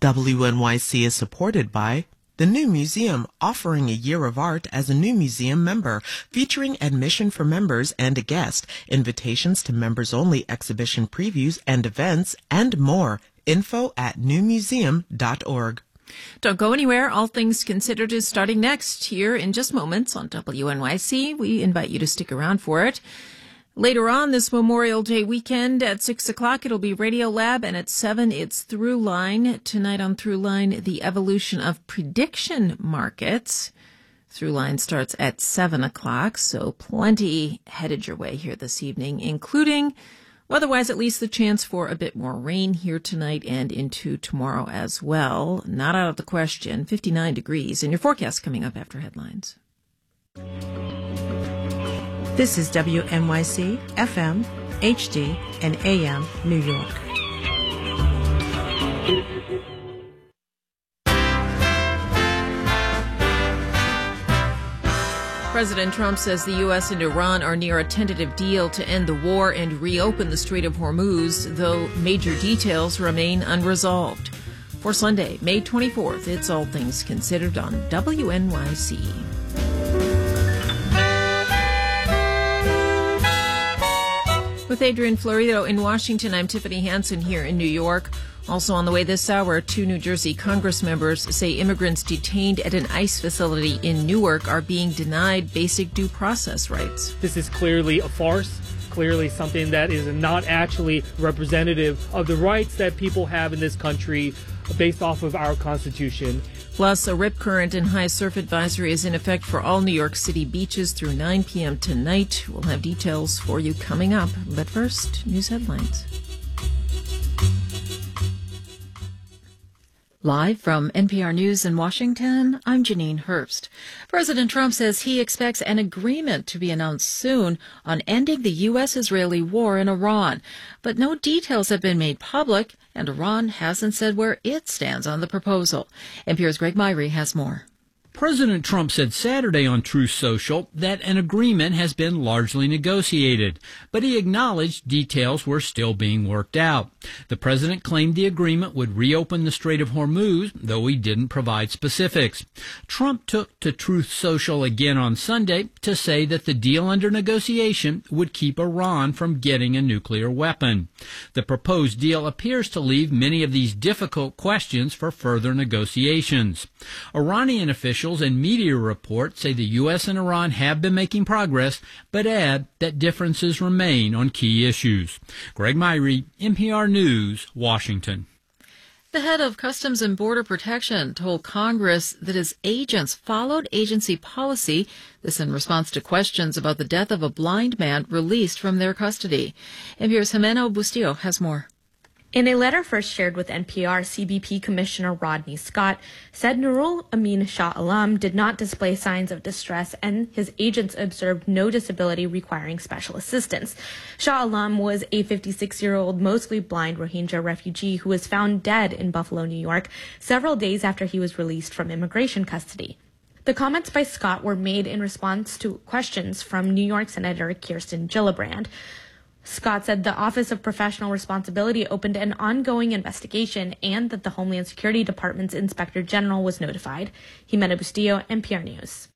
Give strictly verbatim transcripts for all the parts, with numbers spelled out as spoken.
W N Y C is supported by the New Museum, offering a year of art as a New Museum member, featuring admission for members and a guest, invitations to members-only exhibition previews and events, and more. Info at new museum dot org. Don't go anywhere. All Things Considered is starting next here in just moments on W N Y C. We invite you to stick around for it. Later on this Memorial Day weekend at six o'clock, it'll be Radio Lab, and at seven, it's Throughline. Tonight on Throughline, the evolution of prediction markets. Throughline starts at seven o'clock, so plenty headed your way here this evening, including, otherwise at least, the chance for a bit more rain here tonight and into tomorrow as well. Not out of the question. fifty-nine degrees, and your forecast coming up after headlines. This is W N Y C, F M, H D, and A M, New York. President Trump says the U S and Iran are near a tentative deal to end the war and reopen the Strait of Hormuz, though major details remain unresolved. For Sunday, May twenty-fourth, it's All Things Considered on W N Y C. With Adrian Florido in Washington, I'm Tiffany Hansen here in New York. Also on the way this hour, two New Jersey Congress members say immigrants detained at an ICE facility in Newark are being denied basic due process rights. This is clearly a farce, clearly something that is not actually representative of the rights that people have in this country based off of our Constitution. Plus, a rip current and high surf advisory is in effect for all New York City beaches through nine p.m. tonight. We'll have details for you coming up. But first, news headlines. Live from N P R News in Washington, I'm Janine Herbst. President Trump says he expects an agreement to be announced soon on ending the U S-Israeli war in Iran. But no details have been made public, and Iran hasn't said where it stands on the proposal. N P R's Greg Myrie has more. President Trump said Saturday on Truth Social that an agreement has been largely negotiated, but he acknowledged details were still being worked out. The president claimed the agreement would reopen the Strait of Hormuz, though he didn't provide specifics. Trump took to Truth Social again on Sunday to say that the deal under negotiation would keep Iran from getting a nuclear weapon. The proposed deal appears to leave many of these difficult questions for further negotiations. Iranian officials and media reports say the U S and Iran have been making progress, but add that differences remain on key issues. Greg Myrie, N P R News, Washington. The head of Customs and Border Protection told Congress that his agents followed agency policy, this in response to questions about the death of a blind man released from their custody. N P R's Jimena Bustillo has more. In a letter first shared with N P R, C B P Commissioner Rodney Scott said Nurul Amin Shah Alam did not display signs of distress and his agents observed no disability requiring special assistance. Shah Alam was a fifty-six-year-old, mostly blind Rohingya refugee who was found dead in Buffalo, New York, several days after he was released from immigration custody. The comments by Scott were made in response to questions from New York Senator Kirsten Gillibrand. Scott said the Office of Professional Responsibility opened an ongoing investigation and that the Homeland Security Department's Inspector General was notified. Jimena Bustillo, N P R News.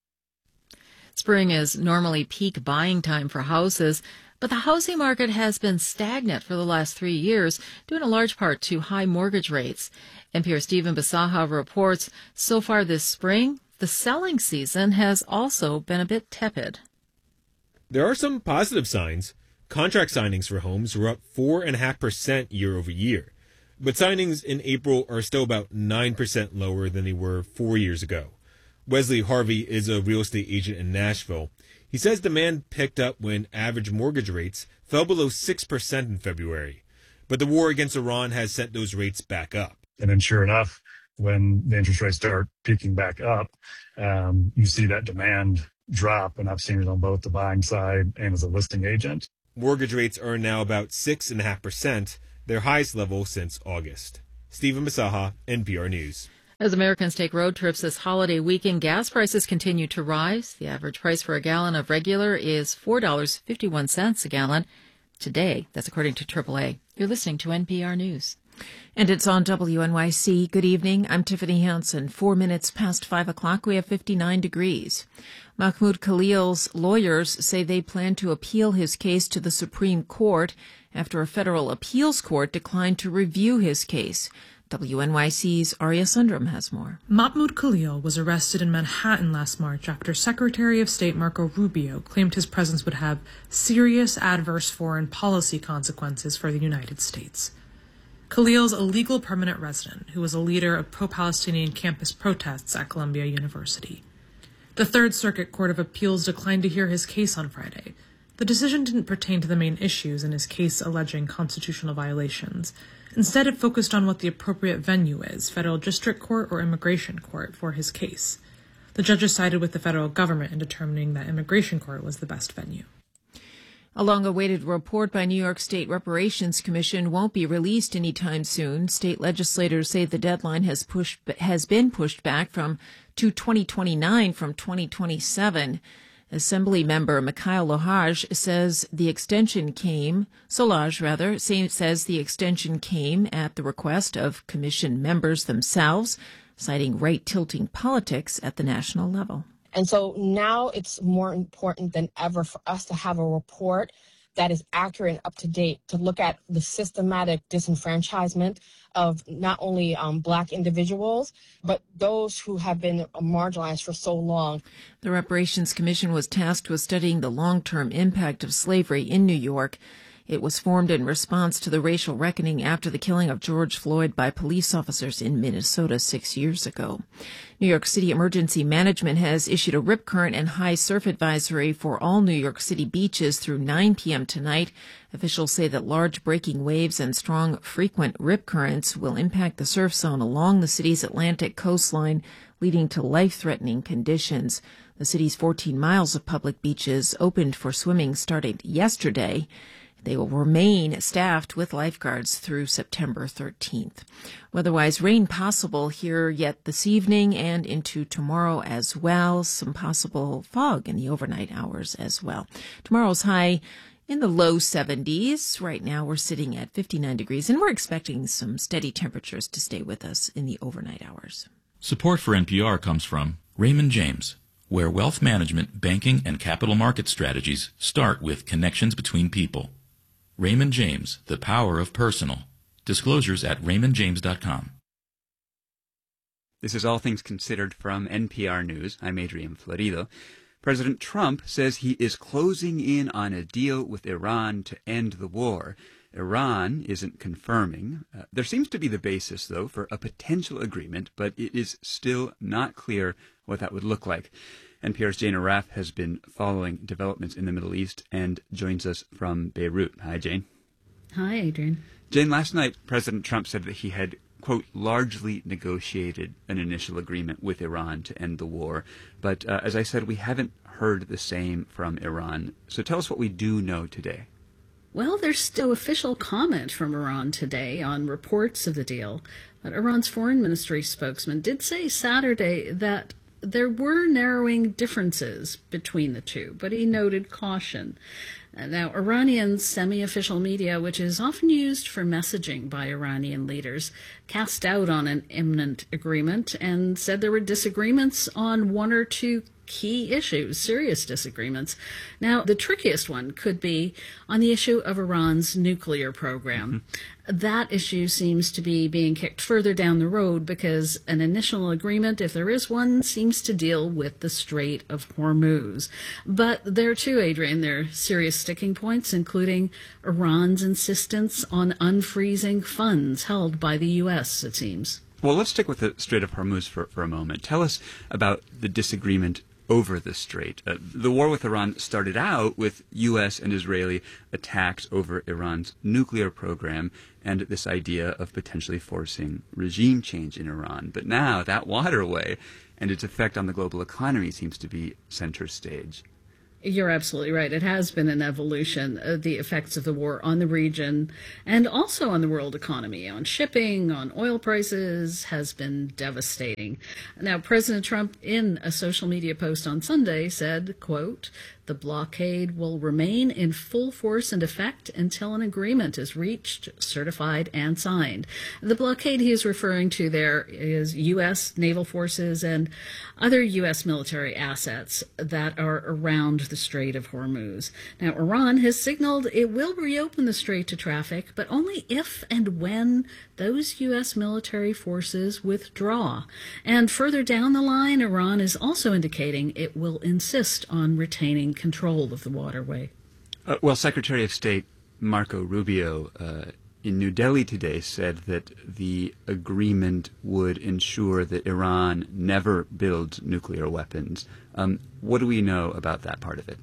Spring is normally peak buying time for houses, but the housing market has been stagnant for the last three years, due in a large part to high mortgage rates. N P R's Stephen Basaha reports so far this spring, the selling season has also been a bit tepid. There are some positive signs. Contract signings for homes were up four point five percent year over year, but signings in April are still about nine percent lower than they were four years ago. Wesley Harvey is a real estate agent in Nashville. He says demand picked up when average mortgage rates fell below six percent in February, but the war against Iran has sent those rates back up. And then sure enough, when the interest rates start peaking back up, um, you see that demand drop, and I've seen it on both the buying side and as a listing agent. Mortgage rates are now about six point five percent, their highest level since August. Stephen Basaha, N P R News. As Americans take road trips this holiday weekend, gas prices continue to rise. The average price for a gallon of regular is four dollars and fifty-one cents a gallon. Today, that's according to triple A. You're listening to N P R News. And it's on W N Y C. Good evening. I'm Tiffany Hansen. Four minutes past five o'clock. We have fifty-nine degrees. Mahmoud Khalil's lawyers say they plan to appeal his case to the Supreme Court after a federal appeals court declined to review his case. W N Y C's Arya Sundram has more. Mahmoud Khalil was arrested in Manhattan last March after Secretary of State Marco Rubio claimed his presence would have serious adverse foreign policy consequences for the United States. Khalil's a legal permanent resident who was a leader of pro-Palestinian campus protests at Columbia University. The Third Circuit Court of Appeals declined to hear his case on Friday. The decision didn't pertain to the main issues in his case alleging constitutional violations. Instead, it focused on what the appropriate venue is, federal district court or immigration court, for his case. The judges sided with the federal government in determining that immigration court was the best venue. A long-awaited report by New York State Reparations Commission won't be released anytime soon. State legislators say the deadline has pushed has been pushed back from to twenty twenty-nine from twenty twenty-seven. Assembly member Mikhail Lohaj says the extension came, Solage rather, says the extension came at the request of commission members themselves, citing right-tilting politics at the national level. And so now it's more important than ever for us to have a report that is accurate and up to date to look at the systematic disenfranchisement of not only um, Black individuals, but those who have been marginalized for so long. The Reparations Commission was tasked with studying the long-term impact of slavery in New York. It was formed in response to the racial reckoning after the killing of George Floyd by police officers in Minnesota six years ago. New York City Emergency Management has issued a rip current and high surf advisory for all New York City beaches through nine p.m. tonight. Officials say that large breaking waves and strong, frequent rip currents will impact the surf zone along the city's Atlantic coastline, leading to life-threatening conditions. The city's fourteen miles of public beaches opened for swimming starting yesterday. They will remain staffed with lifeguards through September thirteenth. Weather-wise, rain possible here yet this evening and into tomorrow as well. Some possible fog in the overnight hours as well. Tomorrow's high in the low seventies. Right now we're sitting at fifty-nine degrees, and we're expecting some steady temperatures to stay with us in the overnight hours. Support for N P R comes from Raymond James, where wealth management, banking, and capital market strategies start with connections between people. Raymond James, the power of personal. Disclosures at raymond james dot com. This is All Things Considered from N P R News. I'm Adrian Florido. President Trump says he is closing in on a deal with Iran to end the war. Iran isn't confirming. Uh, there seems to be the basis, though, for a potential agreement, but it is still not clear what that would look like. N P R's Jane Arraf has been following developments in the Middle East and joins us from Beirut. Hi, Jane. Hi, Adrian. Jane, last night President Trump said that he had, quote, largely negotiated an initial agreement with Iran to end the war. But uh, as I said, we haven't heard the same from Iran. So tell us what we do know today. Well, there's still official comment from Iran today on reports of the deal. But Iran's foreign ministry spokesman did say Saturday that there were narrowing differences between the two, but he noted caution. Now, Iranian semi-official media, which is often used for messaging by Iranian leaders, cast doubt on an imminent agreement and said there were disagreements on one or two key issues, serious disagreements. Now, the trickiest one could be on the issue of Iran's nuclear program. Mm-hmm. That issue seems to be being kicked further down the road because an initial agreement, if there is one, seems to deal with the Strait of Hormuz. But there too, Adrian, there are serious sticking points, including Iran's insistence on unfreezing funds held by the U S, it seems. Well, let's stick with the Strait of Hormuz for, for a moment. Tell us about the disagreement over the strait. Uh, the war with Iran started out with U S and Israeli attacks over Iran's nuclear program and this idea of potentially forcing regime change in Iran. But now that waterway and its effect on the global economy seems to be center stage. You're absolutely right. It has been an evolution, uh, the effects of the war on the region and also on the world economy, on shipping, on oil prices, has been devastating. Now, President Trump, in a social media post on Sunday, said, quote, The blockade will remain in full force and effect until an agreement is reached, certified, and signed. The blockade he is referring to there is U S naval forces and other U S military assets that are around the Strait of Hormuz. Now, Iran has signaled it will reopen the strait to traffic, but only if and when those U S military forces withdraw. And further down the line, Iran is also indicating it will insist on retaining control of the waterway. Uh, well, Secretary of State Marco Rubio uh, in New Delhi today said that the agreement would ensure that Iran never builds nuclear weapons. Um, what do we know about that part of it?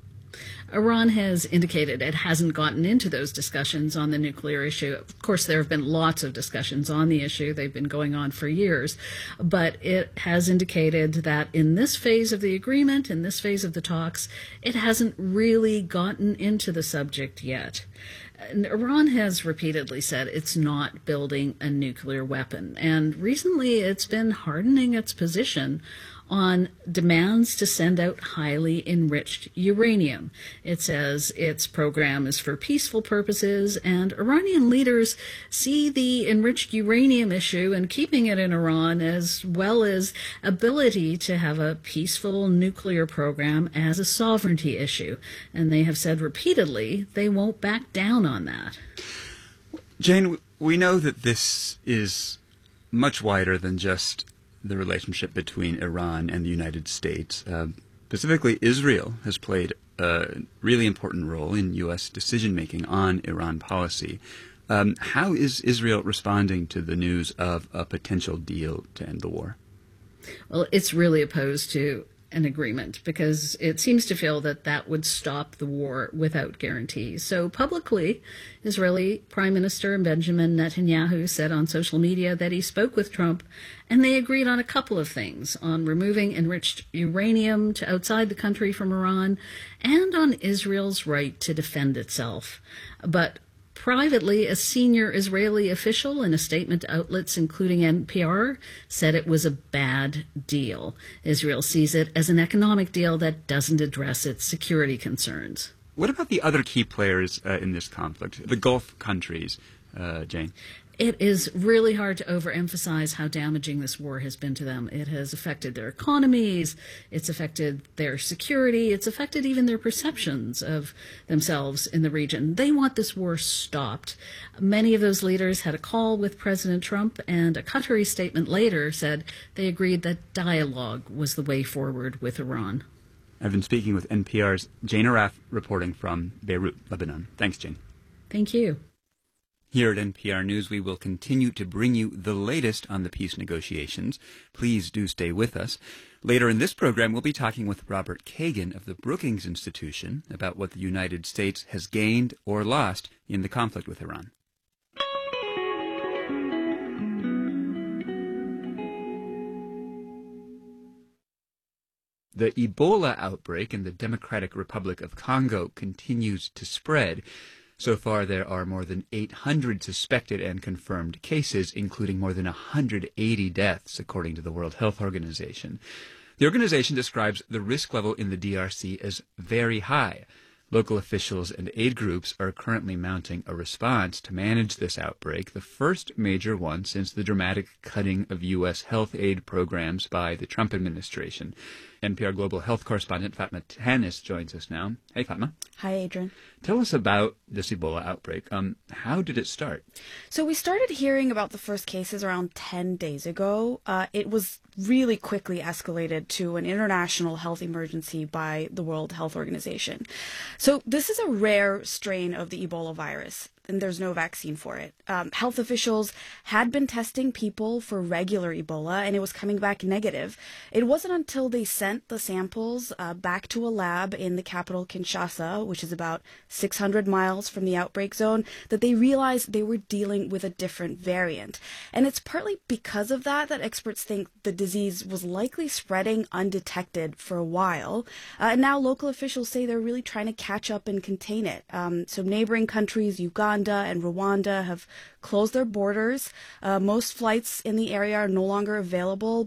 Iran has indicated it hasn't gotten into those discussions on the nuclear issue. Of course, there have been lots of discussions on the issue. They've been going on for years. But it has indicated that in this phase of the agreement, in this phase of the talks, it hasn't really gotten into the subject yet. And Iran has repeatedly said it's not building a nuclear weapon. And recently it's been hardening its position on demands to send out highly enriched uranium. It says its program is for peaceful purposes, and Iranian leaders see the enriched uranium issue and keeping it in Iran, as well as ability to have a peaceful nuclear program, as a sovereignty issue. And they have said repeatedly they won't back down on that. Jane, we know that this is much wider than just the relationship between Iran and the United States. Uh, specifically, Israel has played a really important role in U S decision-making on Iran policy. Um, how is Israel responding to the news of a potential deal to end the war? Well, it's really opposed to an agreement because it seems to feel that that would stop the war without guarantees. So publicly, Israeli Prime Minister Benjamin Netanyahu said on social media that he spoke with Trump and they agreed on a couple of things, on removing enriched uranium to outside the country from Iran and on Israel's right to defend itself. But privately, a senior Israeli official in a statement to outlets including N P R said it was a bad deal. Israel sees it as an economic deal that doesn't address its security concerns. What about the other key players uh, in this conflict, the Gulf countries, uh, Jane? It is really hard to overemphasize how damaging this war has been to them. It has affected their economies, it's affected their security, it's affected even their perceptions of themselves in the region. They want this war stopped. Many of those leaders had a call with President Trump, and a Qatari statement later said they agreed that dialogue was the way forward with Iran. I've been speaking with N P R's Jane Arraf, reporting from Beirut, Lebanon. Thanks, Jane. Thank you. Here at N P R News, we will continue to bring you the latest on the peace negotiations. Please do stay with us. Later in this program, we'll be talking with Robert Kagan of the Brookings Institution about what the United States has gained or lost in the conflict with Iran. The Ebola outbreak in the Democratic Republic of Congo continues to spread. So far, there are more than eight hundred suspected and confirmed cases, including more than one hundred eighty deaths, according to the World Health Organization. The organization describes the risk level in the D R C as very high. Local officials and aid groups are currently mounting a response to manage this outbreak, the first major one since the dramatic cutting of U S health aid programs by the Trump administration. N P R Global Health correspondent Fatma Tanis joins us now. Hey, Fatma. Hi, Adrian. Tell us about this Ebola outbreak. Um, how did it start? So we started hearing about the first cases around ten days ago. Uh, it was really quickly escalated to an international health emergency by the World Health Organization. So this is a rare strain of the Ebola virus, and there's no vaccine for it. Um, health officials had been testing people for regular Ebola, and it was coming back negative. It wasn't until they sent the samples uh, back to a lab in the capital Kinshasa, which is about six hundred miles from the outbreak zone, that they realized they were dealing with a different variant. And it's partly because of that that experts think the disease was likely spreading undetected for a while. Uh, and now local officials say they're really trying to catch up and contain it. Um, so neighboring countries, Uganda and Rwanda, have closed their borders. Uh, most flights in the area are no longer available.